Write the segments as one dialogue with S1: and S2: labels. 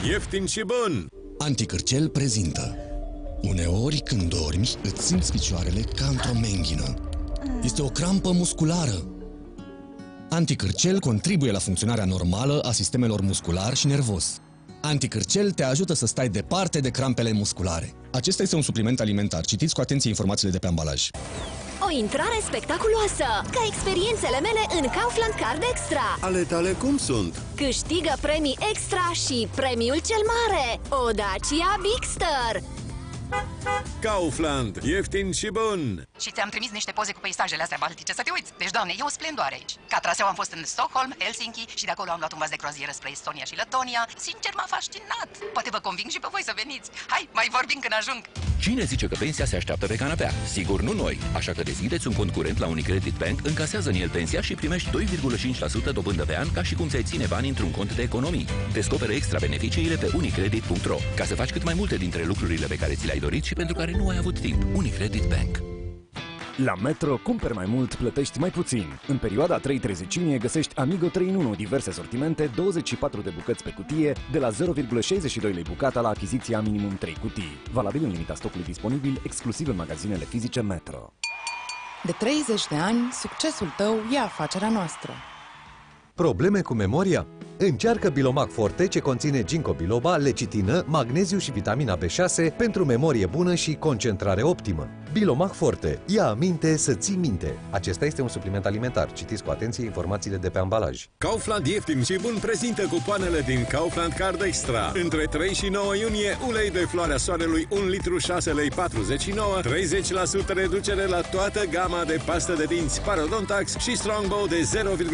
S1: ieftin și bun!
S2: Anticârcel prezintă. Uneori când dormi, îți simți picioarele ca într-o menghină. Este o crampă musculară. Anticârcel contribuie la funcționarea normală a sistemelor muscular și nervos. Anticârcel te ajută să stai departe de crampele musculare. Acesta este un supliment alimentar. Citiți cu atenție informațiile de pe ambalaj.
S3: O intrare spectaculoasă, ca experiențele mele în Kaufland Card Extra.
S1: Ale tale cum sunt?
S3: Câștigă premii extra și premiul cel mare, o Dacia Bigster.
S1: Kaufland, ieftin și bun!
S4: Și ți-am trimis niște poze cu peisajele astea baltice, să te uiți. Deci, Doamne, e o splendoare aici. Ca traseu am fost în Stockholm, Helsinki și de acolo am luat un vas de croazieră spre Estonia și Letonia. Sincer, m-a fascinat. Poate vă conving și pe voi să veniți. Hai, mai vorbim când ajung.
S5: Cine zice că pensia se așteaptă pe canapea? Sigur, nu noi. Așa că deschideți un cont curent la Unicredit Bank, încasează în el pensia și primești 2,5% dobândă pe an, ca și cum ți-ai ține bani într-un cont de economii. Descoperă extra beneficiile pe unicredit.ro ca să faci cât mai multe dintre lucrurile pe care ți le-ai dorit și pentru care nu ai avut timp. Unicredit Bank.
S6: La Metro, cumperi mai mult, plătești mai puțin. În perioada 3-30 iunie găsești Amigo 3 în 1, diverse sortimente, 24 de bucăți pe cutie, de la 0,62 lei bucata la achiziția minimum 3 cutii. Valabil în limita stocului disponibil, exclusiv în magazinele fizice Metro.
S7: De 30 de ani, succesul tău e afacerea noastră.
S8: Probleme cu memoria? Încearcă Bilomac Forte, ce conține ginkgo biloba, lecitină, magneziu și vitamina B6 pentru memorie bună și concentrare optimă. Bilomac Forte. Ia aminte să ții minte. Acesta este un supliment alimentar. Citiți cu atenție informațiile de pe ambalaj.
S1: Kaufland ieftin și bun prezintă cupoanele din Kaufland Card Extra. Între 3 și 9 iunie, ulei de floarea soarelui 1 litru 6 lei 49, 30% reducere la toată gama de pastă de dinți Parodontax și Strongbow de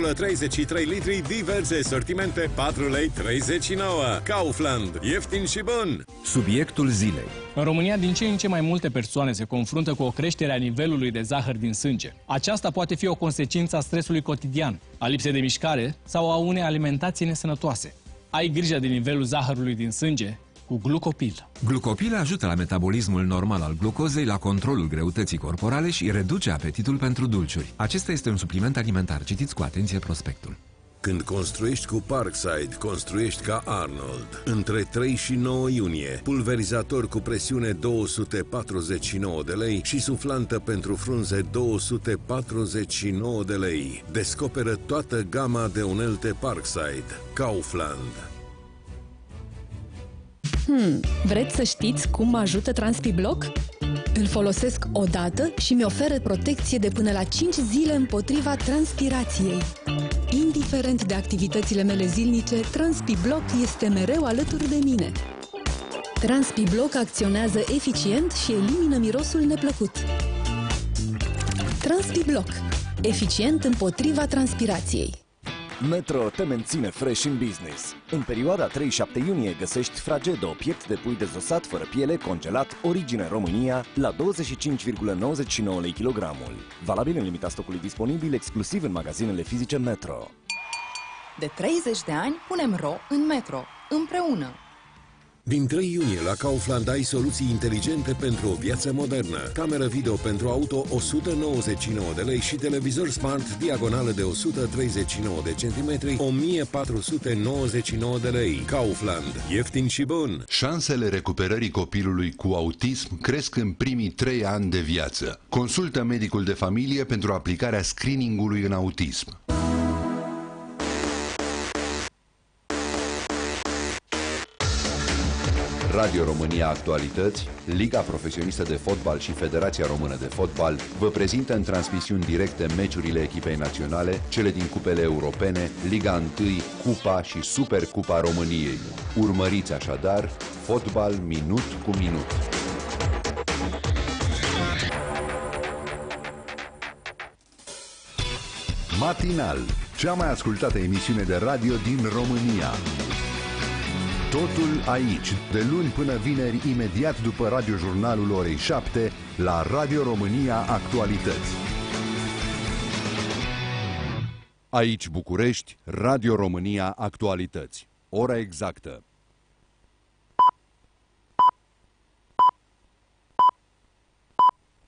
S1: 0,33 litri, diverse sortimente 4 lei 39. Kaufland, ieftin și bun!
S9: Subiectul zilei.
S10: În România, din ce în ce mai multe persoane se confruntă cu o creștere a nivelului de zahăr din sânge. Aceasta poate fi o consecință a stresului cotidian, a lipsei de mișcare sau a unei alimentații nesănătoase. Ai grijă de nivelul zahărului din sânge cu Glucopil.
S9: Glucopil ajută la metabolismul normal al glucozei, la controlul greutății corporale și reduce apetitul pentru dulciuri. Acesta este un supliment alimentar. Citiți cu atenție prospectul.
S1: Când construiești cu Parkside, construiești ca Arnold. Între 3 și 9 iunie, pulverizator cu presiune 249 de lei și suflantă pentru frunze 249 de lei. Descoperă toată gama de unelte Parkside. Kaufland.
S11: Vreți să știți cum mă ajută TranspiBlock? Îl folosesc o dată și mi oferă protecție de până la 5 zile împotriva transpirației. Indiferent de activitățile mele zilnice, TranspiBlock este mereu alături de mine. TranspiBlock acționează eficient și elimină mirosul neplăcut. TranspiBlock. Eficient împotriva transpirației.
S6: Metro te menține fresh in business. În perioada 3-7 iunie găsești Fragedo, piept de pui dezosat fără piele, congelat, origine România, la 25,99 lei kilogramul. Valabil în limita stocului disponibil, exclusiv în magazinele fizice Metro.
S7: De 30 de ani punem RO în Metro, împreună.
S1: Din 3 iunie la Kaufland ai soluții inteligente pentru o viață modernă. Cameră video pentru auto 199 de lei și televizor smart diagonală de 139 de centimetri 1499 de lei. Kaufland, ieftin și bun!
S12: Șansele recuperării copilului cu autism cresc în primii 3 ani de viață. Consultă medicul de familie pentru aplicarea screeningului în autism. Radio România Actualități, Liga Profesionistă de Fotbal și Federația Română de Fotbal vă prezintă în transmisiuni directe meciurile echipei naționale, cele din cupele europene, Liga 1, Cupa și Supercupa României. Urmăriți așadar fotbal minut cu minut. Matinal, cea mai ascultată emisiune de radio din România. Totul aici, de luni până vineri, imediat după radiojurnalul orei 7, la Radio România Actualități. Aici București, Radio România Actualități. Ora exactă.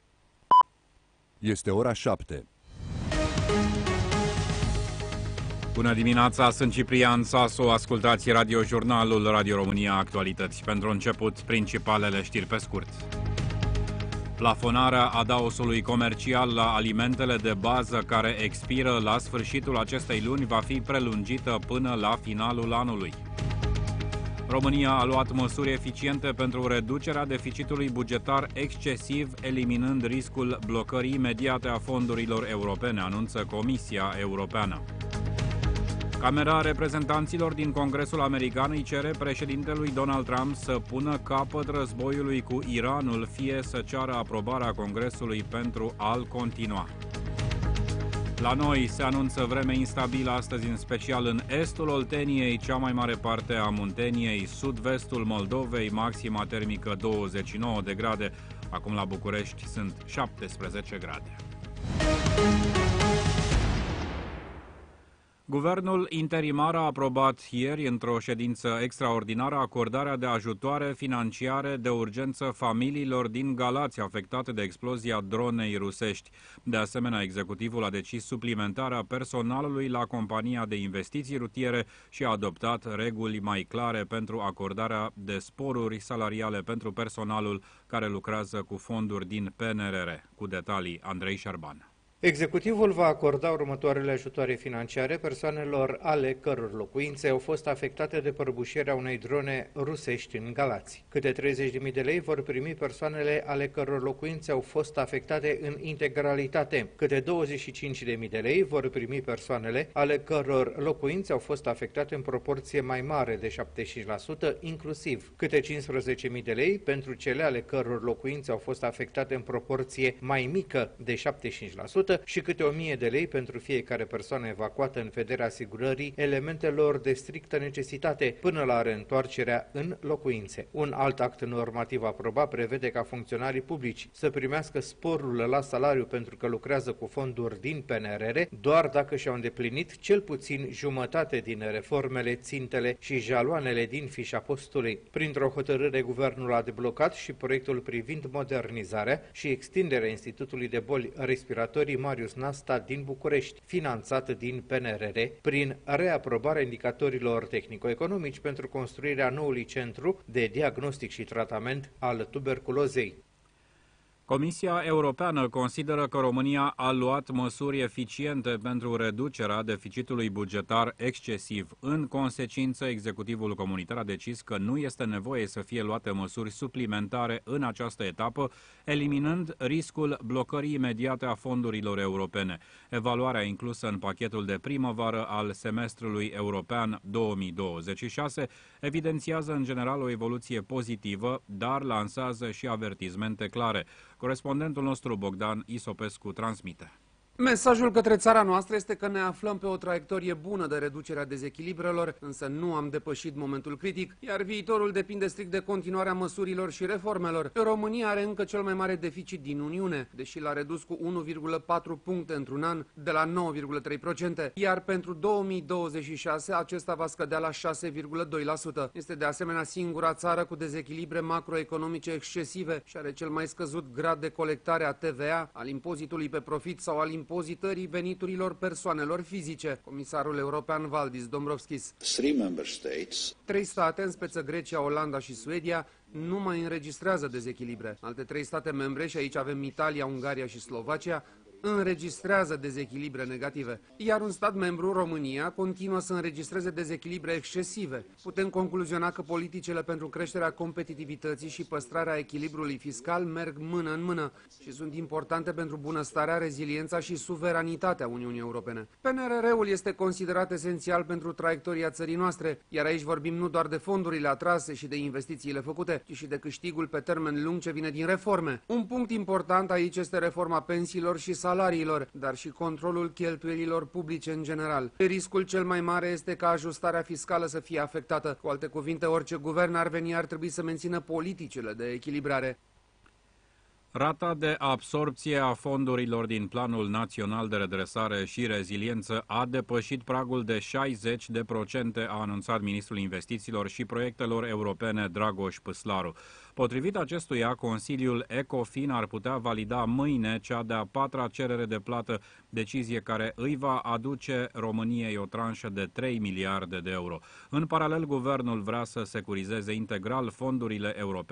S12: Este ora 7.
S13: Bună dimineața, sunt Ciprian Sasu, ascultați radiojurnalul Radio România Actualități. Pentru început, principalele știri pe scurt. Plafonarea adaosului comercial la alimentele de bază care expiră la sfârșitul acestei luni va fi prelungită până la finalul anului. România a luat măsuri eficiente pentru reducerea deficitului bugetar excesiv, eliminând riscul blocării imediate a fondurilor europene, anunță Comisia Europeană. Camera Reprezentanților din Congresul American îi cere președintelui Donald Trump să pună capăt războiului cu Iranul, fie să ceară aprobarea Congresului pentru a-l continua. La noi se anunță vreme instabilă astăzi, în special în estul Olteniei, cea mai mare parte a Munteniei, sud-vestul Moldovei, maxima termică 29 de grade. Acum la București sunt 17 grade. Guvernul interimar a aprobat ieri, într-o ședință extraordinară, acordarea de ajutoare financiare de urgență familiilor din Galați afectate de explozia dronei rusești. De asemenea, executivul a decis suplimentarea personalului la compania de investiții rutiere și a adoptat reguli mai clare pentru acordarea de sporuri salariale pentru personalul care lucrează cu fonduri din PNRR. Cu detalii, Andrei Șerban.
S14: Executivul va acorda următoarele ajutoare financiare persoanelor ale căror locuințe au fost afectate de prăbușirea unei drone rusești în Galați. Câte 30.000 de lei vor primi persoanele ale căror locuințe au fost afectate în integralitate. Câte 25.000 de lei vor primi persoanele ale căror locuințe au fost afectate în proporție mai mare de 75%, inclusiv. Câte 15.000 de lei pentru cele ale căror locuințe au fost afectate în proporție mai mică de 75%, și câte 1.000 de lei pentru fiecare persoană evacuată în vederea asigurării elementelor de strictă necesitate până la reîntoarcerea în locuințe. Un alt act normativ aprobat prevede ca funcționarii publici să primească sporul la salariu pentru că lucrează cu fonduri din PNRR doar dacă și-au îndeplinit cel puțin jumătate din reformele, țintele și jaloanele din fișa postului. Printr-o hotărâre, guvernul a deblocat și proiectul privind modernizarea și extinderea Institutului de Boli Respiratorii Marius Nasta din București, finanțat din PNRR, prin reaprobarea indicatorilor tehnico-economici pentru construirea noului centru de diagnostic și tratament al tuberculozei.
S13: Comisia Europeană consideră că România a luat măsuri eficiente pentru reducerea deficitului bugetar excesiv. În consecință, executivul comunitar a decis că nu este nevoie să fie luate măsuri suplimentare în această etapă, eliminând riscul blocării imediate a fondurilor europene. Evaluarea inclusă în pachetul de primăvară al semestrului european 2026 evidențiază în general o evoluție pozitivă, dar lansează și avertizmente clare. Corespondentul nostru Bogdan Isopescu transmite.
S15: Mesajul către țara noastră este că ne aflăm pe o traiectorie bună de reducerea dezechilibrelor, însă nu am depășit momentul critic, iar viitorul depinde strict de continuarea măsurilor și reformelor. România are încă cel mai mare deficit din Uniune, deși l-a redus cu 1,4 puncte într-un an, de la 9,3%, iar pentru 2026 acesta va scădea la 6,2%. Este de asemenea singura țară cu dezechilibre macroeconomice excesive și are cel mai scăzut grad de colectare a TVA, al impozitului pe profit sau al impozitării veniturilor persoanelor fizice. Comisarul european Valdis Dombrovskis. 3 state, în speță Grecia, Olanda și Suedia, nu mai înregistrează dezechilibre. Alte 3 state membre, și aici avem Italia, Ungaria și Slovacia, înregistrează dezechilibre negative, iar un stat membru, România, continuă să înregistreze dezechilibre excesive. Putem concluziona că politicile pentru creșterea competitivității și păstrarea echilibrului fiscal merg mână în mână și sunt importante pentru bunăstarea, reziliența și suveranitatea Uniunii Europene. PNRR-ul este considerat esențial pentru traiectoria țării noastre, iar aici vorbim nu doar de fondurile atrase și de investițiile făcute, ci și de câștigul pe termen lung ce vine din reforme. Un punct important aici este reforma pensiilor și salariilor, dar și controlul cheltuielilor publice în general. Riscul cel mai mare este ca ajustarea fiscală să fie afectată. Cu alte cuvinte, orice guvern ar veni ar trebui să mențină politicile de echilibrare.
S13: Rata de absorpție a fondurilor din Planul Național de Redresare și Reziliență a depășit pragul de 60%, a anunțat ministrul investițiilor și proiectelor europene Dragoș Păslaru. Potrivit acestuia, Consiliul ECOFIN ar putea valida mâine cea de-a 4-a cerere de plată, decizie care îi va aduce României o tranșă de 3 miliarde de euro. În paralel, guvernul vrea să securizeze integral fondurile europene